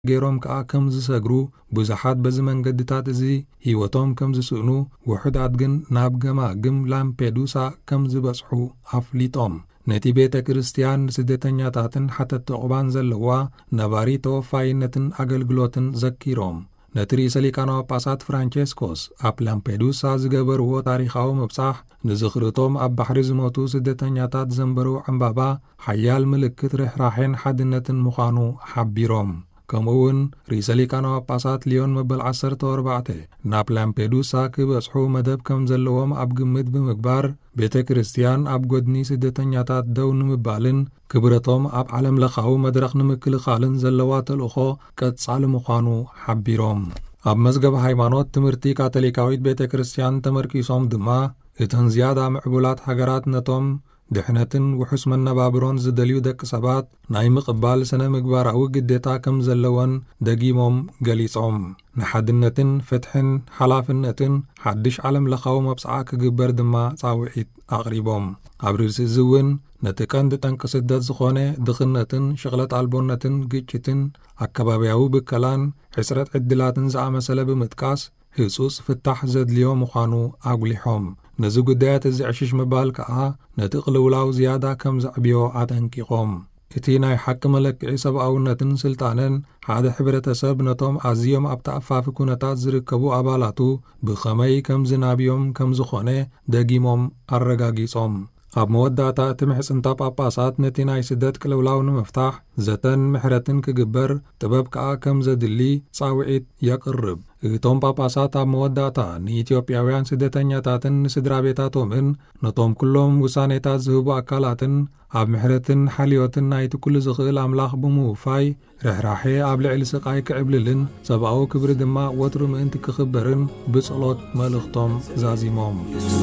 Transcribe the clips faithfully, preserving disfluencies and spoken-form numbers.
ገይሮም ከዓ ከም ዝሰግሩ ብዙሓት በዚ መንገድታት እዚ ህይወቶም ከም ዝስእኑ ውሑዳት ግን ናብ ገማግም ላምፔዱሳ ከም ዝበጽሑ ኣፍሊጦም ነቲ ቤተ ክርስቲያን ስደተኛታትን ሓተት ዕቁባን ዘለዋ ነባሪ ተወፋይነትን ኣገልግሎትን ዘኪሮም ነቲ ርእሰ ሊቃነ ጳጳሳት ፍራንቼስኮስ ኣብ ላምፔዱሳ ዝገበርዎ ታሪኻዊ ምብጻሕ ንዝኽርቶም ኣብ ባሕሪ ዝሞቱ ስደተኛታት ዘንበሩ ዕምባባ ሓያል ምልክት ርኅራሕን ሓድነትን ምዃኑ ሓቢሮም ከምኡውን ርእሰ ሊቃነ ጳጳሳት ሊዮን መበል ዓሰርተ ኣርባዕተ ናብ ላምፔዱሳ ክበጽሑ መደብ ከም ዘለዎም ኣብ ግምት ብምግባር ቤተ ክርስቲያን ኣብ ጎድኒ ስደተኛታት ደው ንምባልን ክብረቶም ኣብ ዓለም ለኻዊ መድረኽ ንምክልኻልን ዘለዋ ተልእኾ ቀጻሊ ምዃኑ ሓቢሮም ኣብ መዝገበ ሃይማኖት ትምህርቲ ካቶሊካዊት ቤተ ክርስቲያን ተመርኪሶም ድማ እተን ዝያዳ ምዕቡላት ሃገራት ነቶም ድሕነትን ውሑስ መነባብሮን ዝደልዩ ደቂ ሰባት ናይ ምቕባል ስነ ምግባራዊ ግዴታ ከም ዘለወን ደጊሞም ገሊጾም ንሓድነትን ፍትሕን ሓላፍነትን ሓድሽ ዓለም ለኻዊ መብጽዓ ክግበር ድማ ጻውዒት ኣቕሪቦም ኣብ ርእሲ እውን ነቲ ቀንዲ ጠንቂ ስደት ዝኾነ ድኽነትን ሽቕለት ኣልቦነትን ግጭትን ኣከባብያዊ ብከላን ሕፅረት ዕድላትን ዝኣመሰለ ብምጥቃስ ህጹጽ ፍታሕ ዘድልዮ ምዃኑ ኣጉሊሖም ነዚ ጉዳያት እዚ ዕሽሽ ምባል ከዓ ነቲ ቅልውላው ዝያዳ ከም ዘዕብዮ ኣጠንቂቖም እቲ ናይ ሓቂ መለክዒ ሰብኣውነትን ስልጣንን ሓደ ሕብረተሰብ ነቶም ኣዝዮም ኣብ ተኣፋፊ ኩነታት ዝርከቡ ኣባላቱ ብኸመይ ከም ዝናብዮም ከም ዝኾነ ደጊሞም ኣረጋጊጾም ኣብ መወዳእታ እቲ ምሕፅንታ ጳጳሳት ነቲ ናይ ስደት ቅልውላው ንምፍታሕ ዘተን ምሕረትን ክግበር ጥበብ ከዓ ከም ዘድሊ ጻውዒት የቕርብ እቶም ጳጳሳት ኣብ መወዳእታ ንኢትዮጵያውያን ስደተኛታትን ንስድራ ቤታቶምን ነቶም ኩሎም ውሳኔታት ዝህቡ ኣካላትን ኣብ ምሕረትን ሓልዮትን ናይቲ ኩሉ ዝኽእል ኣምላኽ ብምውፋይ ርኅራሄ ኣብ ልዕሊ ስቓይ ክዕብልልን ሰብኣዊ ክብሪ ድማ ወትሩ ምእንቲ ክኽበርን ብጸሎት መልእኽቶም ዛዚሞም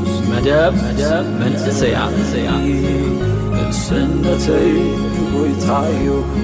መደብ መደብ መንእሰያ ስነተይ ጎይታዮ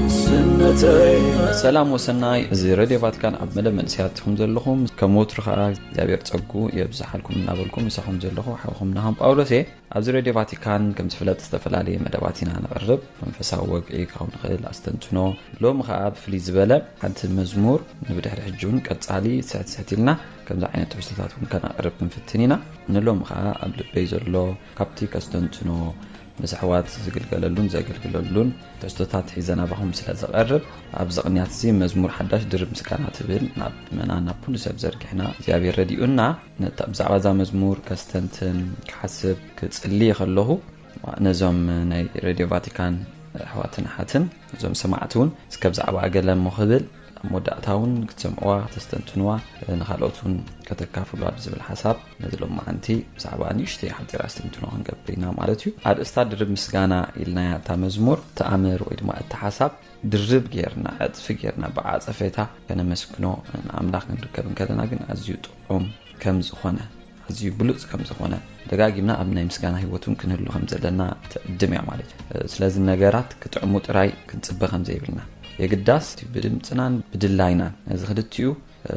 ስነተይ ሰላም ወሰናይ እዚ ሬድዮ ቫቲካን ኣብ መደብ መንእሰያት ኹም ዘለኹም ከም ወትሩ ከዓ እግዚአብሔር ጸጉ የብዛሓልኩም እናበልኩም ይሳኹም ዘለኹ ሓውኹም ናሃም ጳውሎስ ኣብዚ ሬድዮ ቫቲካን ከም ዝፍለጥ ዝተፈላለዩ መደባት ኢና ነቕርብ መንፈሳዊ ወግዒ ካብ ንኽእል ኣስተንትኖ ሎም ከዓ ብፍልይ ዝበለ ሓንቲ መዝሙር ንብድሕሪ ሕጂውን ቀጻሊ ስሕትስሕቲልና ከምዚ ዓይነት ትሕዝቶታት እውን ከነቕርብ ክንፍትን ኢና ንሎም ከዓ ኣብ ልበይ ዘሎ ካብቲ ከስተንትኖ مسحوات زغلغللون زغلغللون تشتتات حيزنا بهم سلا زقرب اب زقنيات زي مزمور حداش درب مسكانا تبل ناب منانا بول سب زركحنا زيابي راديونا نتابع ذا مزمور كاستنتن كحسب كصلي خلوه نزوم ناي راديو فاتيكان حواتنا حاتن زوم سمعتون سكب زعبا اقلم مخبل مودعتاون كتسمعوا تستنتنوا نخالوتون كتكافلوا بزبل حساب نزلوا معنتي بزعبا نيشتي حتى راستنتنوا هنقبينا مالتيو عاد استاد درب مسغانا إلنا تا مزمور تأمر وإدماء التحساب درب غيرنا عطف غيرنا بعاطفيتا كنمسكنو املاح نركب كدنا ግን አዝዩ ጥዑም ከም ዝኾነ አዝዩ ብሉጽ ከም ዝኾነ ደጋጊምና ኣብ ናይ ምስጋና ህይወቱን ክንህሉ ከም ዘለና ተድምያ ማለት ስለዚህ ነገራት ክጥዕሙ ጥራይ ክንጽበ ከም ዘይብልና የግዳስ ብድምጽናን ብድላይናን እዚ ክልትዩ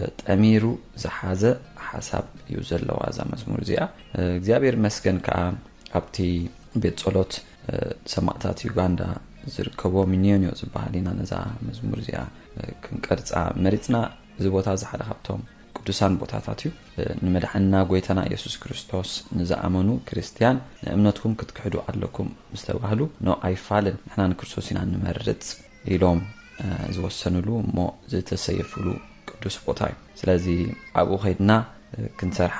ጠሚሩ ዝሓዘ ሐሳብ ይዘለው አዛ መዝሙር እዚኣ እግዚአብሔር መስገን ከዓ ኣብቲ ቤት ጸሎት ሰማዕታት ዩጋንዳ ዝርከቦ ሚኒዮንዮ ዝበሃሊና ነዛ መዝሙር እዚኣ ክንቀርጻ መሪጽና እዚ ቦታ ዝሓደ ካብቶም ቅዱሳን ቦታታት እዩ ንመድሕና ጎይታና ኢየሱስ ክርስቶስ ንዝኣመኑ ክርስቲያን ንእምነትኩም ክትክሕዱ ኣለኩም ምስተባህሉ ኖ ኣይፋልን ንሕና ንክርስቶስ ኢና ንመርጽ ኢሎም ዝወሰኑሉ ሞ ዝተሰየፍሉ ቅዱስ ቦታ እዩ ስለዚ ኣብኡ ኸይድና ክንሰርሓ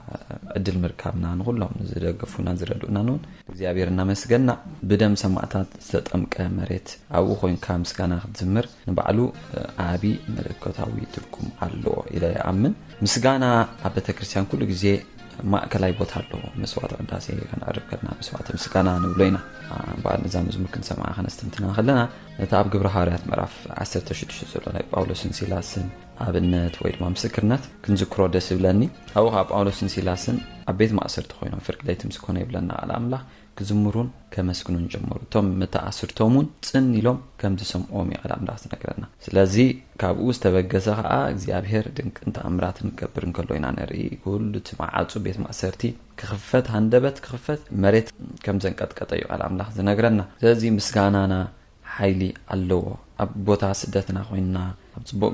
ዕድል ምርካብና ንኹሎም ዝደገፉና ዝረዱና ነውን እግዚአብሔርና መስገና ብደም ሰማዕታት ዝተጠምቀ መሬት ኣብኡ ኾይንካ ምስጋና ክትዝምር ንባዕሉ ዓቢ መለኮታዊ ትርጉም ኣለዎ ኢለ ይኣምን ምስጋና ኣብ ቤተ ክርስቲያን ኩሉ ግዜ ማእከላይ ቦታ ኣለዎ መስዋዕት ቅዳሴ ከነቅርብ ከለና መስዋዕት ምስጋና ንብሎይና ባል ነዛ መዝሙር ክንሰማዓ ከነስተንትና ከለና ነታ ኣብ ግብረ ሐዋርያት ምዕራፍ ዓሰርተ ሽዱሽተ ዘሎ ናይ ጳውሎስን ሲላስን ኣብነት ወይ ድማ ምስክርነት ክንዝክሮ ደስ ይብለኒ ኣብኡ ካብ ጳውሎስን ሲላስን ኣብ ቤት ማእሰርቲ ኮይኖም ፍርቂ ለይቲ ምስኮነ ይብለና አለ አምላኽ ክዝምሩን ከመስግኑን ጀመሩ ቶም መተኣስርቶሙን ጽን ኢሎም ከም ዝሰምዖም ይቀል አምላኽ ዝነገረና ስለዚ ካብኡ ዝተበገሰ ከዓ እግዚአብሔር ድንቅን ተኣምራትን ክገብር እንከሎ ኢና ነርኢ ኩሉ ትማዓጹ ቤት ማእሰርቲ ክኽፈት ሃንደበት ክኽፈት መሬት ከም ዘንቀጥቀጠ ይቀል አምላኽ ዝነገረና ስለዚ ምስጋናና ሓይሊ ኣለዎ ኣብ ቦታ ስደትና ኮይንና ኣብ ጽቡቕ